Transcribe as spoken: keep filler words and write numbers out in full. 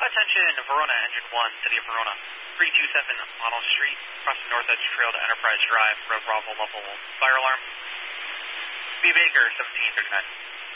Attention, Verona, Engine one, City of Verona, three two seven Monmouth Street, crossing North Edge Trail to Enterprise Drive, Road Bravo level fire alarm. B. Baker, seventeen thirty-nine.